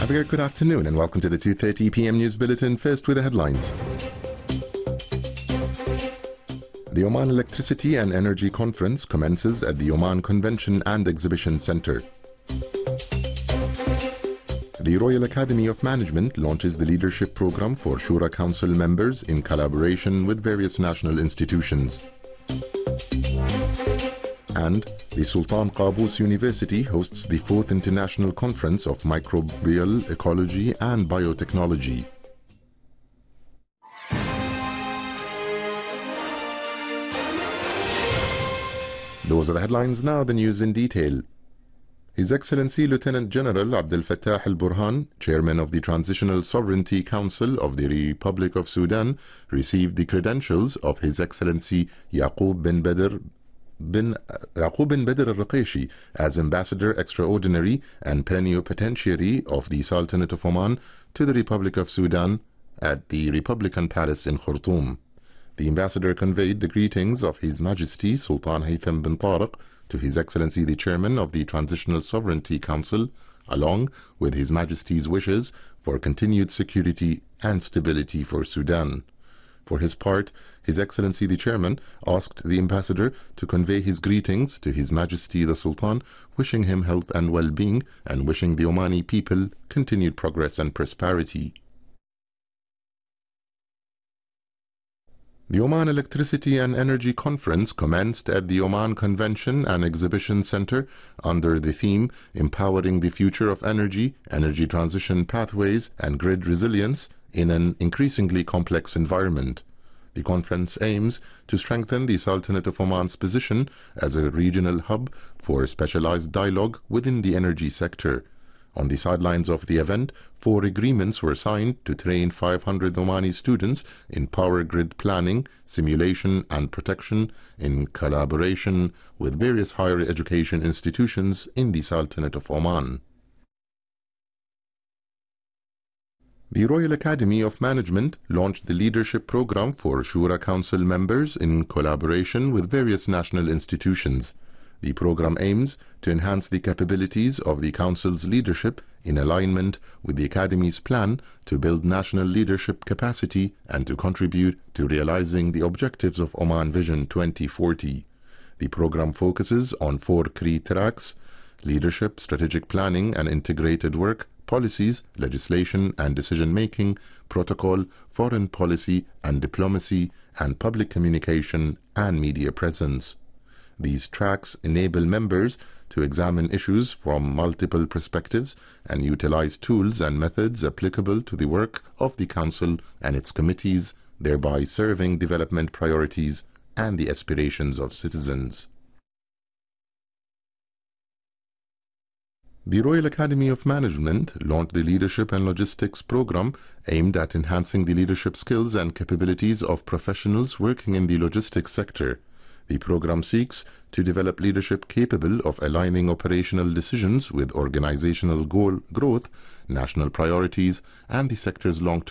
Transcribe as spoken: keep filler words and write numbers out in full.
Have a good afternoon and welcome to the two thirty p m News Bulletin. First with the headlines. The Oman Electricity and Energy Conference commences at the Oman Convention and Exhibition Center. The Royal Academy of Management launches the leadership program for Shura Council members in collaboration with various national institutions. And the Sultan Qaboos University hosts the fourth International Conference of Microbial Ecology and Biotechnology. Those are the headlines. Now the news in detail. His Excellency Lieutenant General Abdel Fattah al-Burhan, Chairman of the Transitional Sovereignty Council of the Republic of Sudan, received the credentials of His Excellency Yaqub bin Badr bin Yaqub bin Badr al-Raqaishi as Ambassador Extraordinary and Plenipotentiary of the Sultanate of Oman to the Republic of Sudan at the Republican Palace in Khartoum. The ambassador conveyed the greetings of His Majesty Sultan Haytham bin Tariq to His Excellency the Chairman of the Transitional Sovereignty Council, along with His Majesty's wishes for continued security and stability for Sudan. For his part, His Excellency the Chairman asked the ambassador to convey his greetings to His Majesty the Sultan, wishing him health and well-being and wishing the Omani people continued progress and prosperity. The Oman Electricity and Energy Conference commenced at the Oman Convention and Exhibition Center under the theme Empowering the Future of Energy, Energy Transition Pathways and Grid Resilience in an Increasingly Complex Environment. The conference aims to strengthen the Sultanate of Oman's position as a regional hub for specialized dialogue within the energy sector. On the sidelines of the event, four agreements were signed to train five hundred Omani students in power grid planning, simulation and protection in collaboration with various higher education institutions in the Sultanate of Oman. The Royal Academy of Management launched the leadership program for Shura Council members in collaboration with various national institutions. The program aims to enhance the capabilities of the Council's leadership in alignment with the Academy's plan to build national leadership capacity and to contribute to realizing the objectives of Oman Vision twenty forty. The program focuses on four key tracks: leadership, strategic planning and integrated work, policies, legislation and decision-making, protocol, foreign policy and diplomacy, and public communication and media presence. These tracks enable members to examine issues from multiple perspectives and utilize tools and methods applicable to the work of the Council and its committees, thereby serving development priorities and the aspirations of citizens. The Royal Academy of Management launched the Leadership and Logistics Program aimed at enhancing the leadership skills and capabilities of professionals working in the logistics sector. The program seeks to develop leadership capable of aligning operational decisions with organizational goal growth, national priorities, and the sector's long-term